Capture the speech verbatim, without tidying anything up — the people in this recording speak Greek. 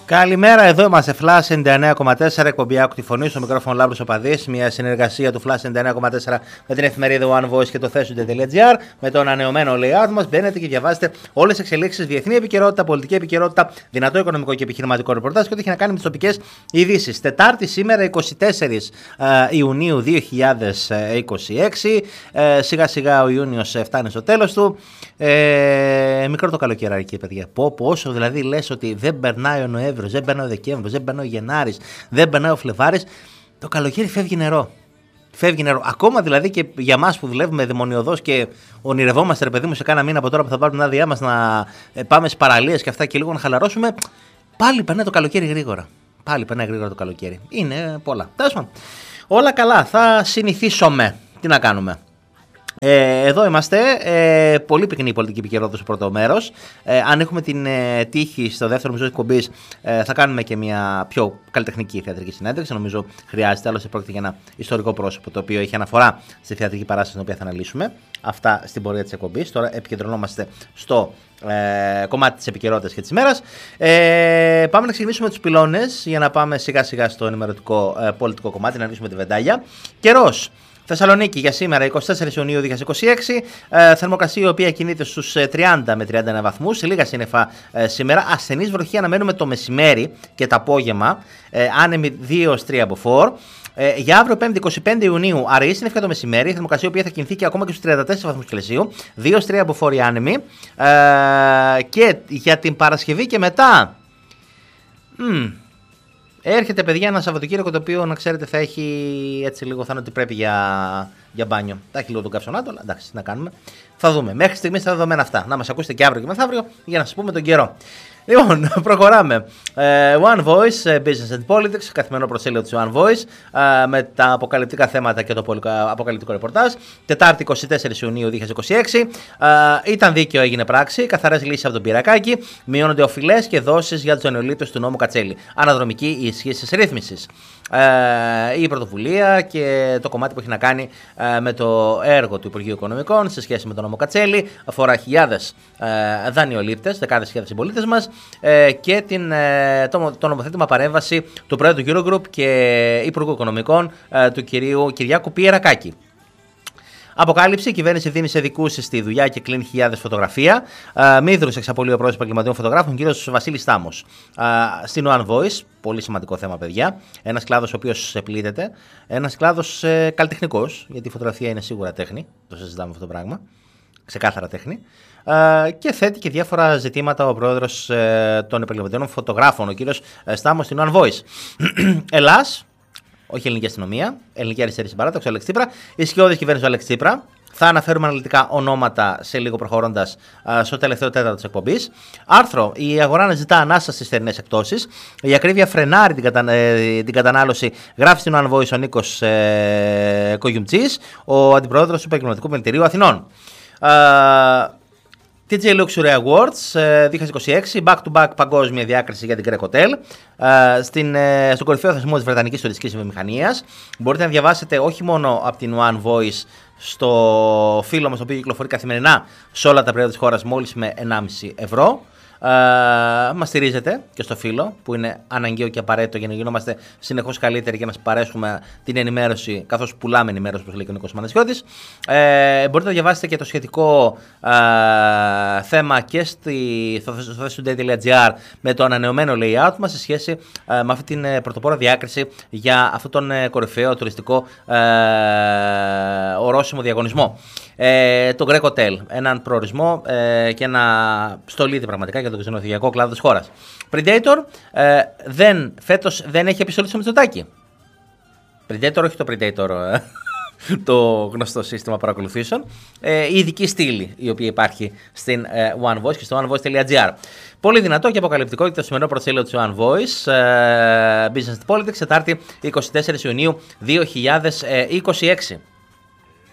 Καλημέρα, εδώ είμαστε Flash ενενήντα εννέα κόμμα τέσσερα, εκπομπή Άκου τη Φωνή, στο μικρόφωνο Λάμπρος ο Παδής, μια συνεργασία του Flash ενενήντα εννέα κόμμα τέσσερα με την εφημερίδα One Voice και το thessunday.gr. Με το ανανεωμένο layout μας μπαίνετε και διαβάζετε όλες τις εξελίξεις, διεθνή επικαιρότητα, πολιτική επικαιρότητα, δυνατό οικονομικό και επιχειρηματικό ρεπορτάζ και ό,τι έχει να κάνει με τις τοπικές ειδήσεις. Τετάρτη σήμερα, εικοστή τέταρτη Ιουνίου δύο χιλιάδες είκοσι έξι. Ε, σιγά σιγά ο Ιούνιος φτάνει στο τέλος του. Ε, μικρό το καλοκαιράκι, παιδιά. Πω, πω, όσο δηλαδή λες ότι δεν περνάει ο Νοέμβριος, δεν περνάει ο Δεκέμβριος, δεν περνάει ο Γενάρης, δεν περνάει ο Φλεβάρης, το καλοκαίρι φεύγει νερό. Φεύγει νερό. Ακόμα δηλαδή και για μας που δουλεύουμε δαιμονιωδώς και ονειρευόμαστε, ρε παιδί μου, σε κάνα μήνα από τώρα που θα πάρουμε την άδειά μας να πάμε στις παραλίες και αυτά και λίγο να χαλαρώσουμε, πάλι περνάει το καλοκαίρι γρήγορα. Πάλι περνάει γρήγορα το καλοκαίρι. Είναι πολλά. Τέλος πάντων. Όλα καλά. Θα συνηθίσουμε. Τι να κάνουμε. Ε, εδώ είμαστε, ε, πολύ πυκνή η πολιτική επικαιρότητα στο πρώτο μέρος. Ε, αν έχουμε την ε, τύχη στο δεύτερο μισό της εκπομπής, ε, θα κάνουμε και μια πιο καλλιτεχνική θεατρική συνέντευξη. Νομίζω χρειάζεται, άλλωστε πρόκειται για ένα ιστορικό πρόσωπο το οποίο έχει αναφορά στη θεατρική παράσταση την οποία θα αναλύσουμε. Αυτά στην πορεία της εκπομπής. Τώρα επικεντρωνόμαστε στο ε, κομμάτι της επικαιρότητας και της ημέρας. Ε, πάμε να ξεκινήσουμε τους πυλώνες για να πάμε σιγά σιγά στο ενημερωτικό ε, πολιτικό κομμάτι, να ανοίξουμε τη βεντάλια. Καιρός. Θεσσαλονίκη για σήμερα, εικοστή τέταρτη Ιουνίου δύο χιλιάδες είκοσι έξι, ε, θερμοκρασία η οποία κινείται στους τριάντα με τριάντα ένα βαθμούς, λίγα σύννεφα ε, σήμερα, ασθενής βροχή αναμένουμε το μεσημέρι και το απόγευμα, ε, άνεμη δύο έως τρία από φορ. Ε, για αύριο πέμπτη εικοστή πέμπτη Ιουνίου, αργή σύννεφα το μεσημέρι, θερμοκρασία η οποία θα κινηθεί και ακόμα και στους τριάντα τέσσερις βαθμούς Κελσίου, δύο έως τρία από φορ η άνεμη, ε, και για την Παρασκευή και μετά... Μ, έρχεται, παιδιά, ένα Σαββατοκύριακο το οποίο, να ξέρετε, θα έχει έτσι λίγο, θα είναι ότι πρέπει για, για μπάνιο. Θα έχει λίγο τον καψονάτο, αλλά εντάξει, τι να κάνουμε. Θα δούμε. Μέχρι στιγμής τα δεδομένα αυτά. Να μας ακούσετε και αύριο και μεθαύριο για να σας πούμε τον καιρό. Λοιπόν, προχωράμε. Uh, One Voice, uh, Business and Politics, καθημερινό προσέλιο της One Voice, uh, με τα αποκαλυπτικά θέματα και το αποκαλυπτικό ρεπορτάζ. Τετάρτη εικοστή τέταρτη Ιουνίου δύο χιλιάδες είκοσι έξι. Uh, ήταν δίκαιο, έγινε πράξη. Καθαρές λύσεις από τον Πυρακάκη. Μειώνονται οφειλές και δόσεις για τους ενολίτες του νόμου Κατσέλη. Αναδρομική η ισχύ της ρύθμισης. Uh, η πρωτοβουλία και το κομμάτι που έχει να κάνει uh, με το έργο του Υπουργείου Οικονομικών σε σχέση με τον νόμο Κατσέλη αφορά χιλιάδες uh, δανειολήπτες, δεκάδες χιλιάδες συμπολίτες μας, uh, και την, uh, το, το νομοθέτημα παρέμβαση του Πρόεδρου του Eurogroup και Υπουργού Οικονομικών uh, του κυρίου Κυριάκου Πιερακάκη. Αποκάλυψη: η κυβέρνηση δίνει σε δικούς στη δουλειά και κλείνει χιλιάδες φωτογραφία. Uh, Μύδρους εξαπολύει ο πρόεδρος επαγγελματιών φωτογράφων, κύριος Βασίλης Στάμος. Uh, στην One Voice, πολύ σημαντικό θέμα, παιδιά. Ένας κλάδος ο οποίος πλήττεται. Ένας κλάδος ε, καλλιτεχνικός, γιατί η φωτογραφία είναι σίγουρα τέχνη. Το συζητάμε αυτό το πράγμα. Ξεκάθαρα τέχνη. Uh, και θέτει και διάφορα ζητήματα ο πρόεδρος ε, των επαγγελματιών φωτογράφων, ο κύριος Στάμος, στην One Voice. Ελλάς. Όχι ελληνική αστυνομία, ελληνική αριστερή συμπαράταξη, ο Αλέξη Τσίπρα. Η σκιώδης κυβέρνηση του Αλέξη Τσίπρα. Θα αναφέρουμε αναλυτικά ονόματα σε λίγο προχωρώντας στο τελευταίο τέταρτο της εκπομπής. Άρθρο: η αγορά αναζητά ανάσα στις θερινές εκπτώσεις. Η ακρίβεια φρενάρει την, κατα... την κατανάλωση, γράφει στην One Voice ο Νίκος ε... Κογιουμτσής, ο αντιπρόεδρος του Επαγγελματικού Πολιτηρίου Αθηνών. τι τζέι Luxury Awards δύο χιλιάδες είκοσι έξι, back-to-back παγκόσμια διάκριση για την Greek Hotel, στην, στον κορυφαίο θεσμό της Βρετανικής Τουριστικής Βιομηχανίας. Μπορείτε να διαβάσετε όχι μόνο από την One Voice στο φύλλο μας, το οποίο κυκλοφορεί καθημερινά σε όλα τα περιόδια της χώρας, μόλις με ενάμιση ευρώ. Uh, μας στηρίζετε και στο φύλλο που είναι αναγκαίο και απαραίτητο για να γινόμαστε συνεχώς καλύτεροι και να σας παρέσουμε την ενημέρωση, καθώς πουλάμε ενημέρωση, όπως λέει και ο Νίκος Μανασιώτης. Uh, μπορείτε να διαβάσετε και το σχετικό uh, θέμα και στη, στο thessunday.gr με το ανανεωμένο layout μας σε σχέση uh, με αυτή την uh, πρωτοπόρα διάκριση για αυτόν τον uh, κορυφαίο τουριστικό uh, ορόσημο διαγωνισμό. Ε, το Greek Hotel, έναν προορισμό ε, και ένα στολίδι πραγματικά για τον ξενοδοχειακό κλάδο της χώρας. Predator, ε, δεν, φέτος δεν έχει επιστολή στο Μητσοτάκη. Predator, όχι το Predator, ε, το γνωστό σύστημα παρακολουθήσεων. Ε, η ειδική στήλη η οποία υπάρχει στην ε, One Voice και στο onevoice.gr. Πολύ δυνατό και αποκαλυπτικό και το σημερινό προσέλιο της One Voice, ε, Business and Politics, Τετάρτη εικοστή τέταρτη Ιουνίου δύο χιλιάδες είκοσι έξι.